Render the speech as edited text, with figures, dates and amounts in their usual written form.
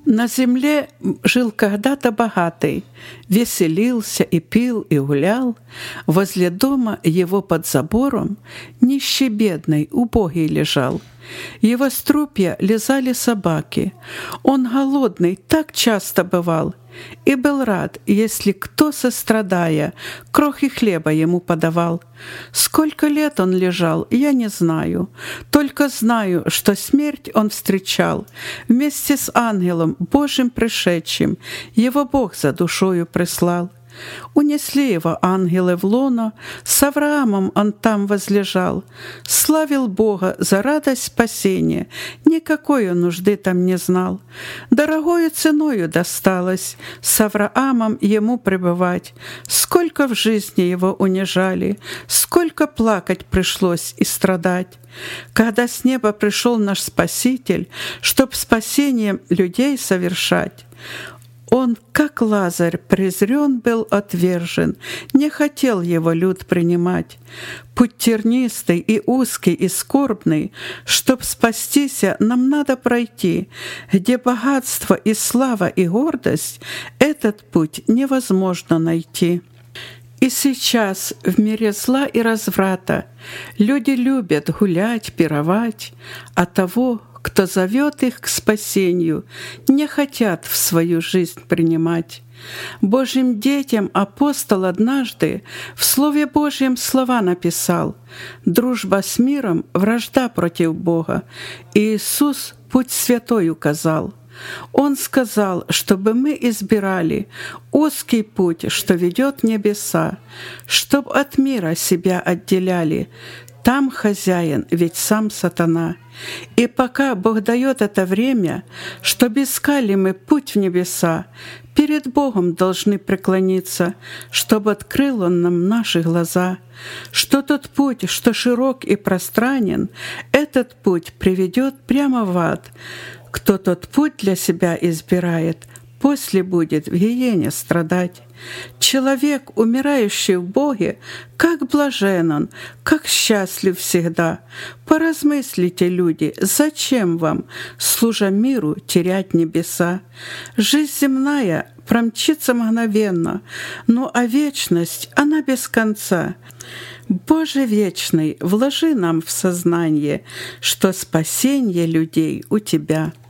На земле жил когда-то богатый, веселился и пил, и гулял. Возле дома его под забором нищий бедный, убогий лежал. Его струпья лизали собаки. Он голодный так часто бывал и был рад, если кто, сострадая, крохи хлеба ему подавал. Сколько лет он лежал, я не знаю, только знаю, что смерть он встречал вместе с ангелом Божьим пришедшим, его Бог за душою прислал. Унесли его ангелы в лоно, с Авраамом он там возлежал, славил Бога за радость спасения, никакой он нужды там не знал. Дорогою ценою досталось с Авраамом ему пребывать, сколько в жизни его унижали, сколько плакать пришлось и страдать. Когда с неба пришел наш Спаситель, чтоб спасением людей совершать, он, как Лазарь, презрен был, отвержен, не хотел его люд принимать. Путь тернистый и узкий и скорбный, чтоб спастися, нам надо пройти, где богатство и слава и гордость, этот путь невозможно найти. И сейчас в мире зла и разврата люди любят гулять, пировать, а того, кто зовет их к спасению, не хотят в свою жизнь принимать. Божьим детям апостол однажды в Слове Божьем слова написал: «Дружба с миром — вражда против Бога, и Иисус путь святой указал». Он сказал, чтобы мы избирали узкий путь, что ведет в небеса, чтоб от мира себя отделяли. Там хозяин, ведь сам сатана. И пока Бог дает это время, чтоб искали мы путь в небеса, перед Богом должны преклониться, чтобы открыл Он нам наши глаза, что тот путь, что широк и пространен, этот путь приведет прямо в ад. Кто тот путь для себя избирает, после будет в гиене страдать. Человек, умирающий в Боге, как блажен он, как счастлив всегда. Поразмыслите, люди, зачем вам, служа миру, терять небеса? Жизнь земная промчится мгновенно, а вечность, она без конца. Боже вечный, вложи нам в сознание, что спасение людей у Тебя.